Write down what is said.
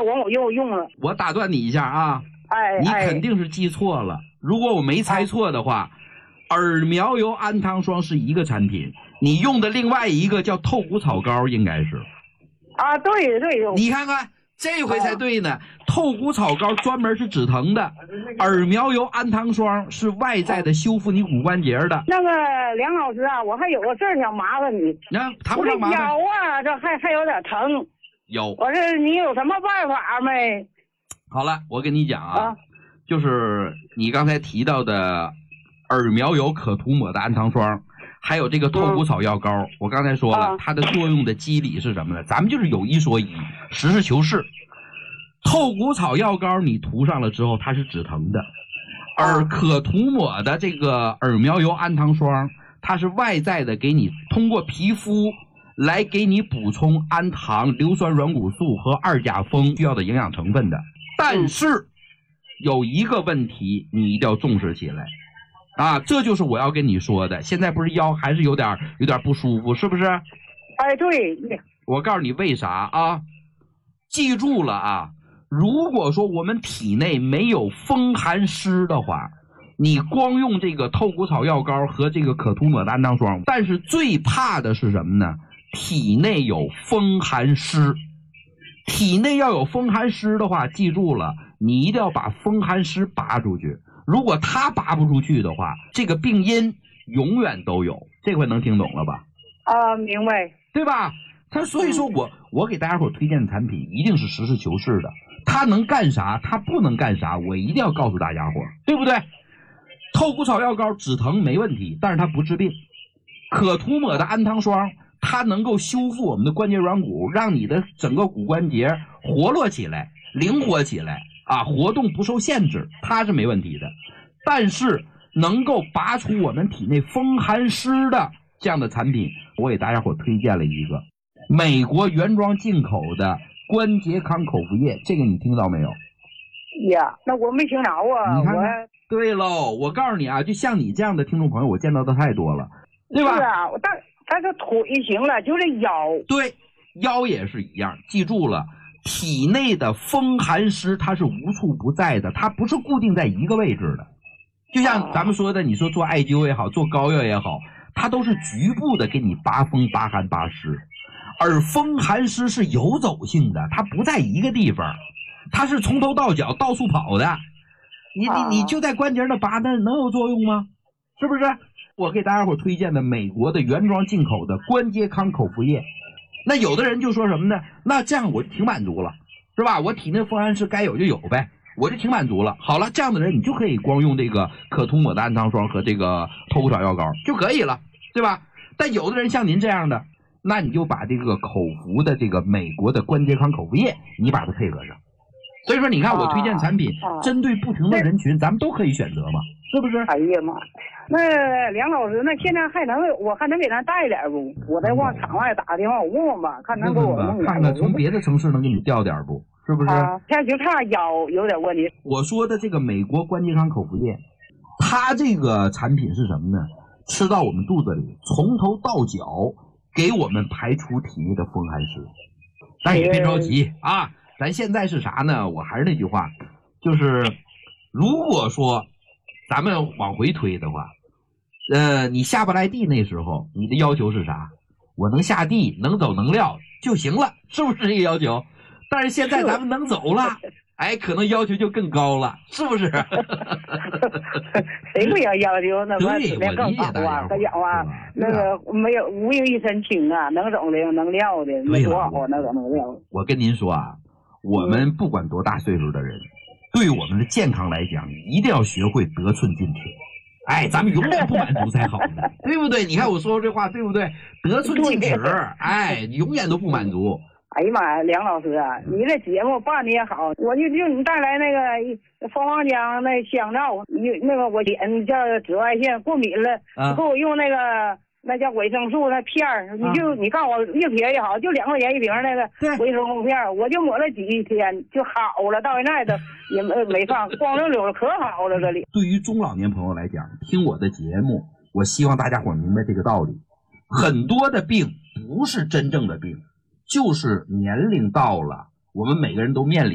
我又用了。 我打断你一下啊， 哎， 你肯定是记错了。如果我没猜错的话，耳苗油氨糖霜是一个产品，你用的另外一个叫透骨草膏，应该是。 啊，对对。 你看看，这回才对呢。透骨草膏专门是止疼的，耳苗油氨糖霜是外在的修复你骨关节的。 那个梁老师啊，我还有个事儿想麻烦你。 谈不上麻烦。 我这腰啊，这还有点疼。 有。 我说你有什么办法没？ 好了，我跟你讲啊，就是你刚才提到的耳苗油可涂抹的氨糖霜，还有这个透骨草药膏，我刚才说了，它的作用的机理是什么呢？咱们就是有一说一，实事求是。透骨草药膏你涂上了之后，它是止疼的，而可涂抹的这个耳苗油氨糖霜，它是外在的给你通过皮肤来给你补充氨糖、硫酸软骨素和二甲峰需要的营养成分的。但是有一个问题你一定要重视起来啊，这就是我要跟你说的。现在不是腰还是有点不舒服，是不是？ 哎，对。 我告诉你为啥啊？记住了啊，如果说我们体内没有风寒湿的话，你光用这个透骨草药膏和这个可涂抹的氨糖霜，但是最怕的是什么呢？体内有风寒湿。体内要有风寒湿的话，记住了，你一定要把风寒湿拔出去。如果它拔不出去的话，这个病因永远都有。这回能听懂了吧？ 啊，明白。 对吧？所以说我给大家伙推荐的产品一定是实事求是的，它能干啥，它不能干啥，我一定要告诉大家伙，对不对？透骨草药膏止疼没问题，但是它不治病。可涂抹的氨糖霜，它能够修复我们的关节软骨，让你的整个骨关节活络起来，灵活起来啊，活动不受限制，它是没问题的。但是能够拔除我们体内风寒湿的这样的产品，我给大家伙推荐了一个美国原装进口的关节康口服液，这个你听到没有？ 呀，那我没听着啊。 你看看，对喽，我告诉你啊，就像你这样的听众朋友，我见到的太多了，对吧？ 是啊，但是腿行了，就这腰。对， 腰也是一样。记住了，体内的风寒湿它是无处不在的，它不是固定在一个位置的。就像咱们说的，你说做艾灸也好，做膏药也好，它都是局部的给你拔风、拔寒、拔湿。而风寒湿是游走性的，它不在一个地方，它是从头到脚到处跑的。你就在关节那拔，那能有作用吗？是不是？我给大家伙推荐的美国的原装进口的关节康口服液，那有的人就说什么呢？那这样我就挺满足了，是吧？我体内风寒湿该有就有呗，我就挺满足了。好了，这样的人你就可以光用这个可涂抹的氨糖霜和这个透骨草药膏就可以了，对吧？但有的人像您这样的，那你就把这个口服的这个美国的关节康口服液，你把它配合上。所以说你看我推荐产品针对不同的人群，咱们都可以选择嘛，是不是？ 哎呀妈，那梁老师，那现在我还能给咱带点不？我再往厂外打个电话，我问问吧，看能给我弄点。 看看从别的城市能给你调点不？是不是？ 现在就差腰有点问题。 我说的这个美国关节康口服液，它这个产品是什么呢？吃到我们肚子里，从头到脚给我们排除体内的风寒湿。但也别着急啊，咱现在是啥呢？我还是那句话，就是如果说咱们往回推的话，你下不来地那时候，你的要求是啥？我能下地，能走能撂就行了，是不是这个要求？但是现在咱们能走了，哎，可能要求就更高了，是不是？ 谁不要要求那对，我理解大家。 他讲话那个没有无影一身轻啊，能走的能撂的，没多少那个能撂。 我跟您说啊，我们不管多大岁数的人，对我们的健康来讲，一定要学会得寸进尺。哎，咱们永远不满足才好呢，对不对？你看我说这话对不对？得寸进尺，哎，永远都不满足。 哎呀妈呀，梁老师啊，你这节目办的也好，我就你带来那个蜂王浆那香皂，那个我脸叫紫外线过敏了，给我用那个那叫维生素那片儿，你告诉我一瓶也好，就2块钱一瓶那个维生素片，我就抹了几天就好了，到现在都也没放，光溜溜的可好了这里。 对于中老年朋友来讲，听我的节目，我希望大家伙明白这个道理，很多的病不是真正的病。就是年龄到了，我们每个人都面临